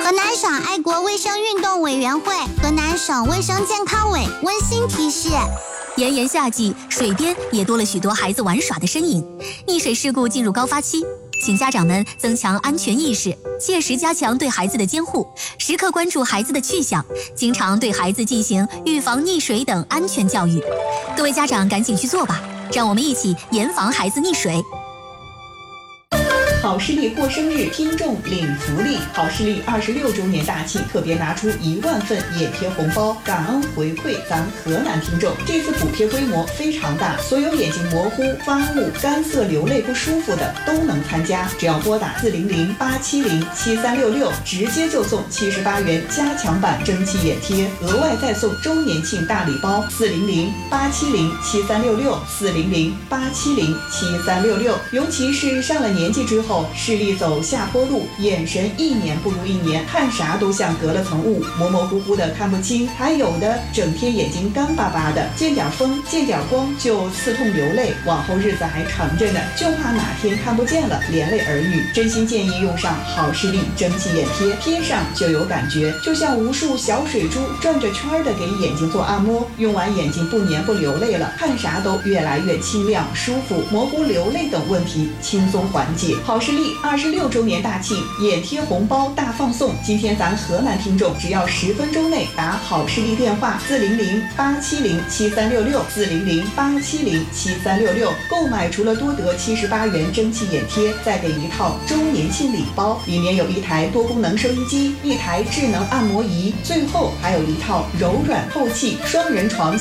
河南省爱国卫生运动委员会、河南省卫生健康委温馨提示： 炎炎夏季，水边也多了许多孩子玩耍的身影，溺水事故进入高发期，请家长们增强安全意识，切实加强对孩子的监护，时刻关注孩子的去向，经常对孩子进行预防溺水等安全教育。各位家长赶紧去做吧，让我们一起严防孩子溺水。 好视力过生日，听众领福利！好视力26周年大庆，特别拿出1万份眼贴红包，感恩回馈咱河南听众。这次补贴规模非常大，所有眼睛模糊、发雾、干涩、流泪不舒服的都能参加。只要拨打400-870-7366，直接就送78元加强版蒸汽眼贴，额外再送周年庆大礼包：400-870-7366，400-870-7366。尤其是上了年纪之后，视力走下坡路，眼神一年不如一年，看啥都像隔了层雾，模模糊糊的看不清，还有的整天眼睛干巴巴的，见点风见点光就刺痛流泪，往后日子还长着呢，就怕哪天看不见了连累儿女。真心建议用上好视力蒸汽眼贴，贴上就有感觉，就像无数小水珠转着圈的给眼睛做按摩，用完眼睛不黏不流泪了，看啥都越来越清亮舒服，模糊流泪等问题轻松缓解。好视力26周年大庆，眼贴红包大放送！今天咱河南听众只要10分钟内打好视力电话400-870-7366，400-870-7366，购买除了多得78元蒸汽眼贴，再给一套周年庆礼包，里面有一台多功能收音机，一台智能按摩仪，最后还有一套柔软透气双人床。